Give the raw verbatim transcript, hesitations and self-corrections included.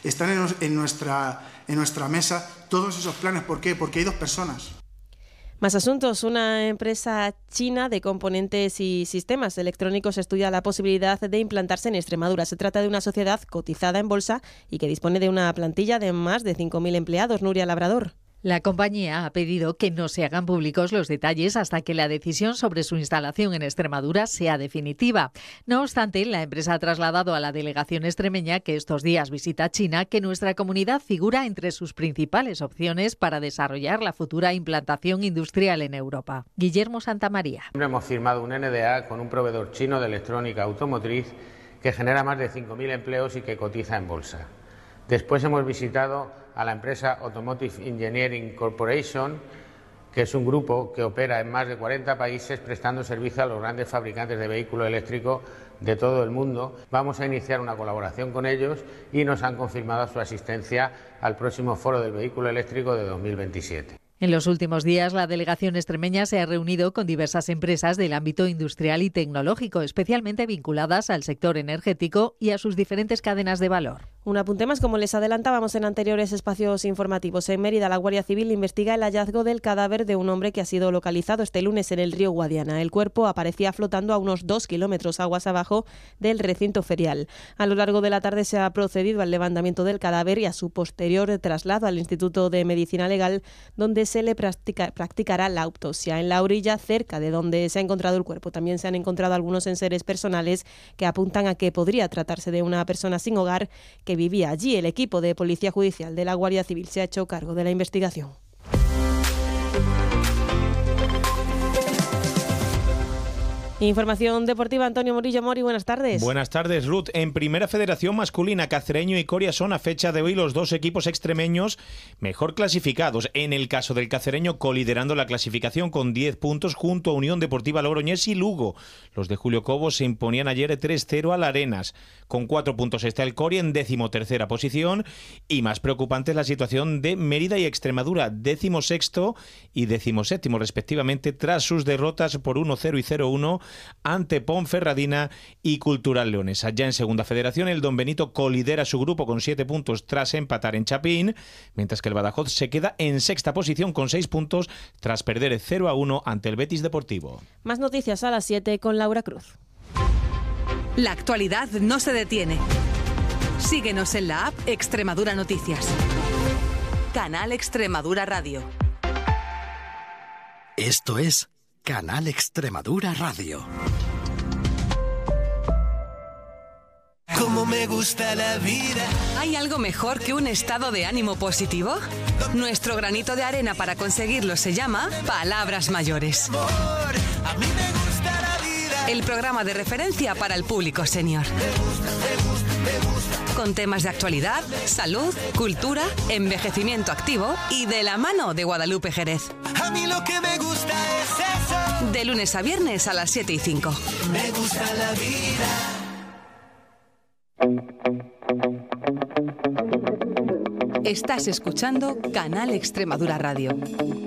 están en, en, nuestra, en nuestra mesa todos esos planes. ¿Por qué? Porque hay dos personas. Más asuntos. Una empresa china de componentes y sistemas electrónicos estudia la posibilidad de implantarse en Extremadura. Se trata de una sociedad cotizada en bolsa y que dispone de una plantilla de más de cinco mil empleados. Nuria Labrador. La compañía ha pedido que no se hagan públicos los detalles hasta que la decisión sobre su instalación en Extremadura sea definitiva. No obstante, la empresa ha trasladado a la delegación extremeña que estos días visita China que nuestra comunidad figura entre sus principales opciones para desarrollar la futura implantación industrial en Europa. Guillermo Santamaría. Hemos firmado un N D A con un proveedor chino de electrónica automotriz que genera más de cinco mil empleos y que cotiza en bolsa. Después hemos visitado a la empresa Automotive Engineering Corporation, que es un grupo que opera en más de cuarenta países prestando servicio a los grandes fabricantes de vehículos eléctricos de todo el mundo. Vamos a iniciar una colaboración con ellos y nos han confirmado su asistencia al próximo Foro del Vehículo Eléctrico de dos mil veintisiete. En los últimos días, la delegación extremeña se ha reunido con diversas empresas del ámbito industrial y tecnológico, especialmente vinculadas al sector energético y a sus diferentes cadenas de valor. Un apunte más, como les adelantábamos en anteriores espacios informativos. En Mérida, la Guardia Civil investiga el hallazgo del cadáver de un hombre que ha sido localizado este lunes en el río Guadiana. El cuerpo aparecía flotando a unos dos kilómetros aguas abajo del recinto ferial. A lo largo de la tarde se ha procedido al levantamiento del cadáver y a su posterior traslado al Instituto de Medicina Legal, donde se le practica, practicará la autopsia. En la orilla, cerca de donde se ha encontrado el cuerpo, también se han encontrado algunos enseres personales que apuntan a que podría tratarse de una persona sin hogar que vivía allí. El equipo de Policía Judicial de la Guardia Civil se ha hecho cargo de la investigación. Información deportiva, Antonio Murillo. Mori, buenas tardes. Buenas tardes, Ruth. En Primera Federación Masculina, Cacereño y Coria son a fecha de hoy los dos equipos extremeños mejor clasificados. En el caso del Cacereño, coliderando la clasificación con diez puntos junto a Unión Deportiva Logroñés y Lugo. Los de Julio Cobo se imponían ayer tres cero al Arenas. Con cuatro puntos está el Coria en decimotercera posición y más preocupante es la situación de Mérida y Extremadura, decimosexto y decimoséptimo respectivamente, tras sus derrotas por uno cero y cero uno ante Ponferradina y Cultural Leonesa. Ya en Segunda Federación, el Don Benito colidera su grupo con siete puntos tras empatar en Chapín, mientras que el Badajoz se queda en sexta posición con seis puntos tras perder cero a uno ante el Betis Deportivo. Más noticias a las siete con Laura Cruz. La actualidad no se detiene. Síguenos en la app Extremadura Noticias. Canal Extremadura Radio. Esto es Canal Extremadura Radio. Cómo me gusta la vida. ¿Hay algo mejor que un estado de ánimo positivo? Nuestro granito de arena para conseguirlo se llama Palabras Mayores. A mí me gusta la vida. El programa de referencia para el público senior. Me gusta, me gusta, me gusta. Con temas de actualidad, salud, cultura, envejecimiento activo y de la mano de Guadalupe Jerez. A mí lo que me gusta es eso. De lunes a viernes a las siete y cinco. Me gusta la vida. Estás escuchando Canal Extremadura Radio.